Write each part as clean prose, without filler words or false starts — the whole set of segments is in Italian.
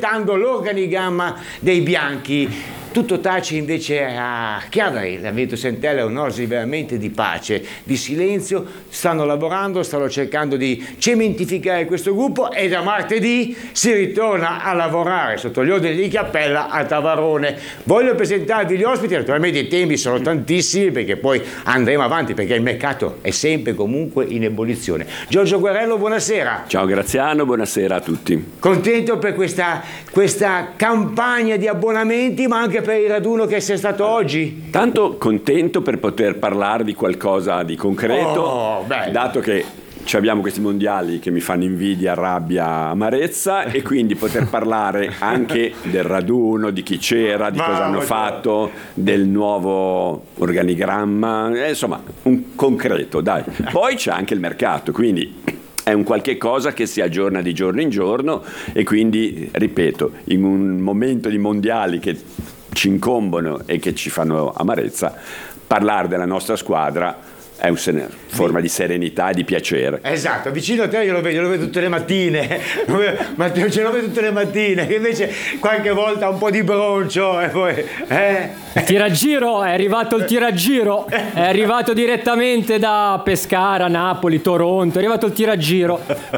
completando l'organigramma dei bianchi. Tutto tace invece a Chiavari, la Virtus Entella è un'oasi veramente di pace, di silenzio, stanno lavorando, stanno cercando di cementificare questo gruppo e da martedì si ritorna a lavorare sotto gli ordini di Chiappella a Tavarone. Voglio presentarvi gli ospiti, naturalmente i temi sono tantissimi perché poi andremo avanti perché il mercato è sempre comunque in ebollizione. Giorgio Guerrello, buonasera. Ciao Graziano, buonasera a tutti. Contento per questa campagna di abbonamenti, ma anche per il raduno che sei stato oggi? Tanto contento per poter parlare di qualcosa di concreto, dato che abbiamo questi mondiali che mi fanno invidia, rabbia, amarezza, e quindi poter parlare anche del raduno, di chi c'era, di cosa hanno fatto, del nuovo organigramma, insomma un concreto, dai. Poi c'è anche il mercato, quindi è un qualche cosa che si aggiorna di giorno in giorno, e quindi, ripeto, in un momento di mondiali che ci incombono e che ci fanno amarezza, parlare della nostra squadra è una forma di serenità e di piacere. Esatto, vicino a te io lo vedo tutte le mattine, Matteo ce lo vedo tutte le mattine, che invece qualche volta ha un po' di broncio e poi... Tiraggiro, è arrivato il tiraggiro, è arrivato direttamente da Pescara, Napoli, Toronto, è arrivato il tiraggiro,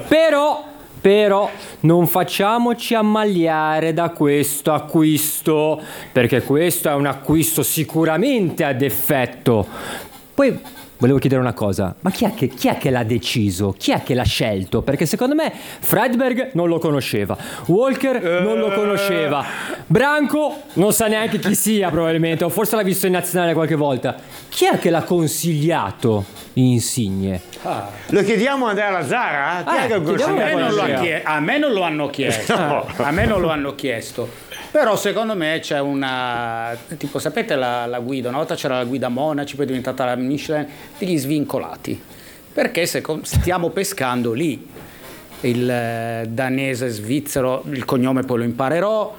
però non facciamoci ammaliare da questo acquisto, perché questo è un acquisto sicuramente ad effetto. Poi volevo chiedere una cosa, ma chi è che l'ha deciso? Chi è che l'ha scelto? Perché secondo me Fredberg non lo conosceva, Walker non lo conosceva, Branco non sa neanche chi sia probabilmente, o forse l'ha visto in nazionale qualche volta. Chi è che l'ha consigliato Insigne? Lo chiediamo a Andrea Lazzara? A me non lo hanno chiesto. A me non lo hanno chiesto. Però secondo me c'è una, tipo, sapete la guida, una volta c'era la guida Monaci, poi è diventata la Michelin, degli svincolati, perché stiamo pescando lì. Il danese svizzero, il cognome poi lo imparerò,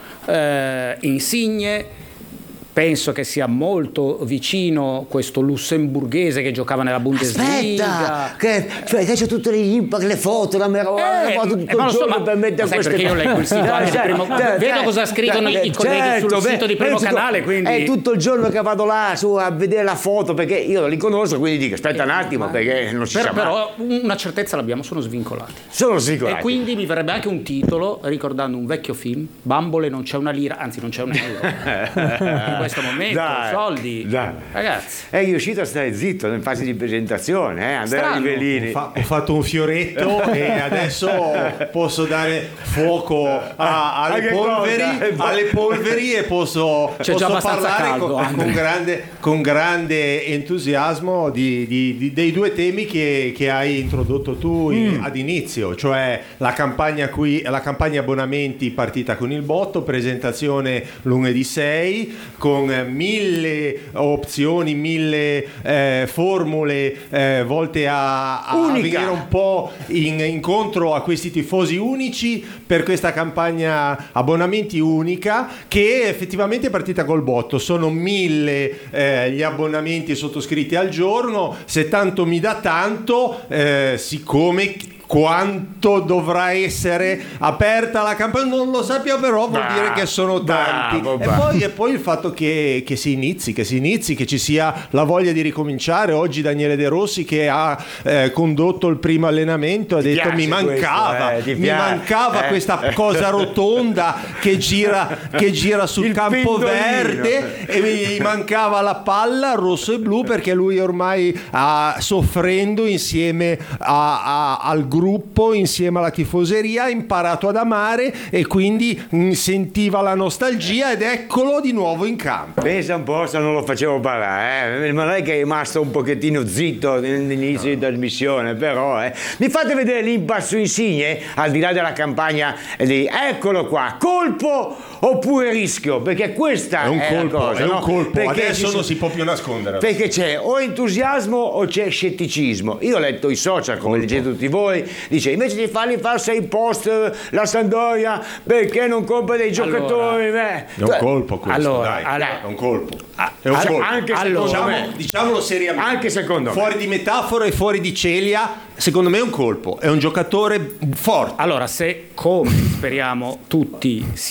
Insigne, penso che sia molto vicino questo lussemburghese che giocava nella Bundesliga. Aspetta, cioè c'è tutte le foto, la meraviglia, tutto il giorno per mettere queste... perché io leggo il sito di primo, vedo cosa scrivono i colleghi sul sito di Primo Canale, quindi... È tutto il giorno che vado là su a vedere la foto, perché io li conosco, quindi dico aspetta un attimo, perché non si sa mai. Però una certezza l'abbiamo, sono svincolati. E quindi mi verrebbe anche un titolo ricordando un vecchio film, Bambole non c'è una lira, anzi non c'è una lira. In questo momento, soldi, ragazzi. È riuscito a stare zitto in fase di presentazione, Andrea Rivellini. Ho fatto un fioretto e adesso posso dare fuoco alle polveri e posso parlare con grande entusiasmo dei due temi che hai introdotto tu ad inizio, cioè la campagna abbonamenti partita con il botto, presentazione lunedì 6 con 1000 opzioni, 1000 formule volte a venire un po' incontro a questi tifosi unici per questa campagna abbonamenti unica, che effettivamente è partita col botto. Sono 1000 gli abbonamenti sottoscritti al giorno. Se tanto mi dà tanto, siccome quanto dovrà essere aperta la campagna non lo sappia, però vuol dire che sono tanti. E poi il fatto che si inizi, che ci sia la voglia di ricominciare. Oggi Daniele De Rossi, che ha condotto il primo allenamento, ha detto mi mancava questa cosa rotonda che gira sul campo verde, e mi mancava la palla rosso e blu, perché lui ormai soffrendo insieme al gruppo, insieme alla tifoseria, ha imparato ad amare e quindi sentiva la nostalgia, ed eccolo di nuovo in campo. Pensa un po' se non lo facevo parlare, ma non è che è rimasto un pochettino zitto nell'inizio di trasmissione, però mi fate vedere l'impasto Insigne, al di là della campagna di eccolo qua, colpo oppure rischio, perché questa è un colpo, perché adesso non si può più nascondere, perché c'è o entusiasmo o c'è scetticismo. Io ho letto i social, come leggete tutti voi, dice invece di farli fare 6 post la Sampdoria perché non compra dei giocatori. È un colpo questo, è un colpo. È un colpo. Anche secondo me, diciamolo seriamente, anche secondo me, fuori di metafora e fuori di celia, secondo me è un colpo, è un giocatore forte. Allora, se come speriamo tutti